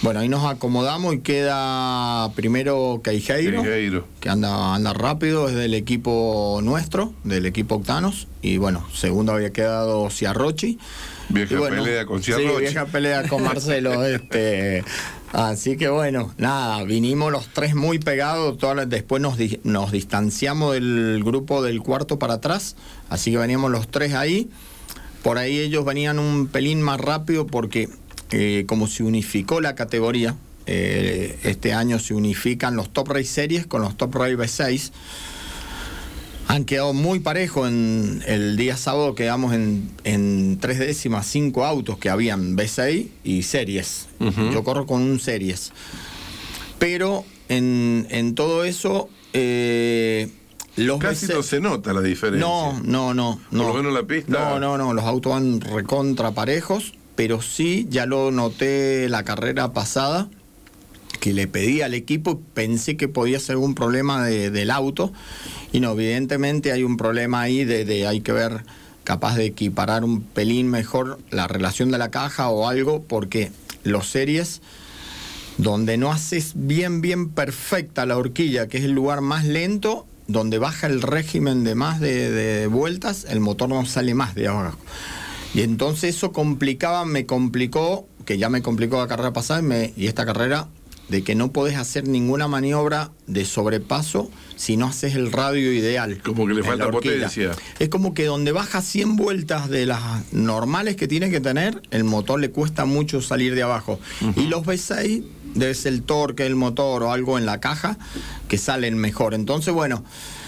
Bueno, ahí nos acomodamos y queda primero Queijeiro, que anda rápido, es del equipo nuestro, del equipo Octanos. Y bueno, segundo había quedado Ciarrochi. Vieja pelea con Ciarrochi. Sí, vieja pelea con Marcelo. Así que bueno, nada, vinimos los tres muy pegados. Después nos distanciamos del grupo del cuarto para atrás. Así que veníamos los tres ahí. Por ahí ellos venían un pelín más rápido porque como se unificó la categoría, este año se unifican los Top Race Series con los Top Race V6. Han quedado muy parejos. En el día sábado quedamos en 3 décimas, 5 autos que habían V6 y Series. Uh-huh. Yo corro con un Series. Pero en todo eso... los casi no se nota la diferencia. No. Por lo menos la pista. No. Los autos van recontra parejos. Pero sí, ya lo noté la carrera pasada, que le pedí al equipo, pensé que podía ser algún problema del auto, y no, evidentemente hay un problema ahí hay que ver, capaz de equiparar un pelín mejor la relación de la caja o algo, porque los Series, donde no haces bien perfecta la horquilla, que es el lugar más lento, donde baja el régimen de más de vueltas, el motor no sale más de abajo. Y entonces eso me complicó, que ya me complicó la carrera pasada y esta carrera, de que no podés hacer ninguna maniobra de sobrepaso si no haces el radio ideal. Como que le falta potencia. Es como que donde baja 100 vueltas de las normales que tiene que tener, el motor le cuesta mucho salir de abajo. Uh-huh. Y los V6, debe ser el torque del motor o algo en la caja, que salen mejor. Entonces, bueno...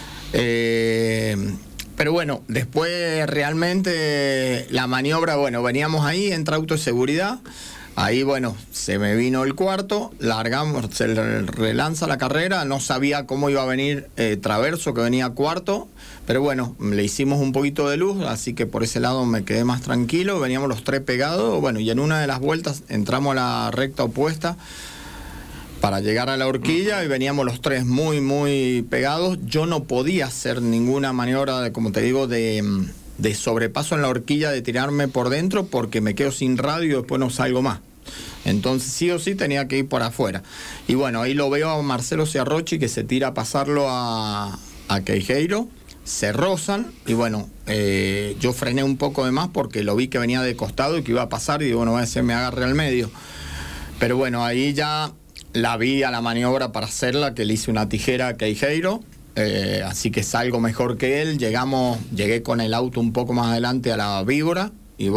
Pero bueno, después realmente la maniobra, veníamos ahí, entra auto de seguridad, ahí se me vino el cuarto, largamos, se relanza la carrera, no sabía cómo iba a venir Traverso, que venía cuarto, pero bueno, le hicimos un poquito de luz, así que por ese lado me quedé más tranquilo, veníamos los tres pegados, y en una de las vueltas entramos a la recta opuesta para llegar a la horquilla y veníamos los tres muy pegados. Yo no podía hacer ninguna maniobra, como te digo, de sobrepaso en la horquilla, de tirarme por dentro, porque me quedo sin radio y después no salgo más. Entonces sí o sí tenía que ir por afuera. Y bueno, ahí lo veo a Marcelo Ciarrochi, que se tira a pasarlo a Queijeiro, se rozan y yo frené un poco de más porque lo vi que venía de costado y que iba a pasar, y voy a hacer me agarre al medio. Pero ahí ya... la vi a la maniobra para hacerla, que le hice una tijera a Queijeiro, así que salgo mejor que él. Llegué con el auto un poco más adelante a la víbora, y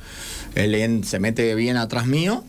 él se mete bien atrás mío,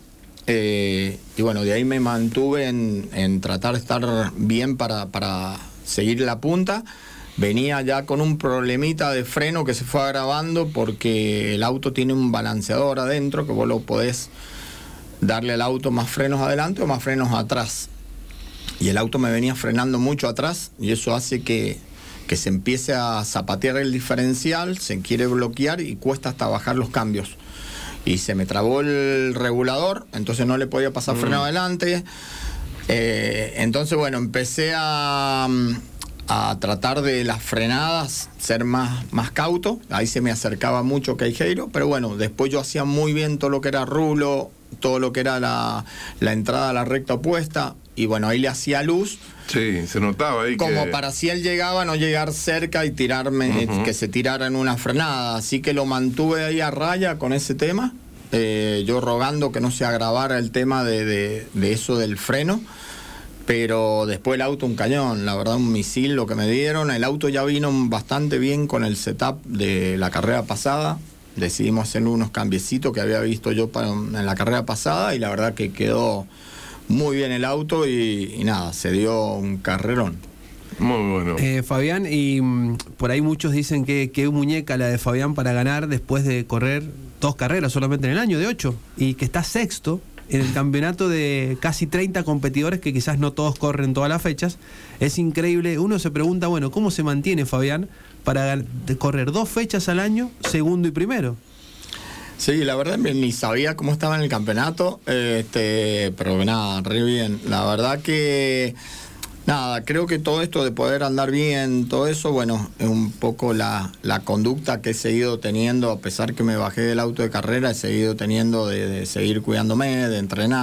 y de ahí me mantuve en tratar de estar bien para seguir la punta. Venía ya con un problemita de freno que se fue agravando, porque el auto tiene un balanceador adentro, que vos lo podés darle al auto más frenos adelante o más frenos atrás, y el auto me venía frenando mucho atrás, y eso hace que se empiece a zapatear el diferencial, se quiere bloquear y cuesta hasta bajar los cambios, y se me trabó el regulador, entonces no le podía pasar freno adelante. Entonces empecé a tratar de las frenadas ser más cauto. Ahí se me acercaba mucho Queijeiro, pero después yo hacía muy bien todo lo que era rulo, todo lo que era la entrada a la recta opuesta, y ahí le hacía luz. Sí, se notaba ahí como para si él llegaba, no llegar cerca y tirarme, uh-huh, que se tirara en una frenada. Así que lo mantuve ahí a raya con ese tema, yo rogando que no se agravara el tema de eso del freno. Pero después el auto un cañón, la verdad un misil lo que me dieron. El auto ya vino bastante bien con el setup de la carrera pasada. Decidimos hacer unos cambiecitos que había visto yo en la carrera pasada, y la verdad que quedó muy bien el auto y nada, se dio un carrerón. Muy bueno. Fabián, y por ahí muchos dicen que muñeca la de Fabián para ganar después de correr 2 carreras solamente en el año, de 8, y que está sexto en el campeonato de casi 30 competidores, que quizás no todos corren todas las fechas. Es increíble. Uno se pregunta, ¿cómo se mantiene Fabián para correr 2 fechas al año, segundo y primero? Sí, la verdad ni sabía cómo estaba en el campeonato, pero nada, re bien. La verdad que nada, creo que todo esto de poder andar bien, todo eso, es un poco la conducta que he seguido teniendo, a pesar que me bajé del auto de carrera, he seguido teniendo de seguir cuidándome, de entrenar.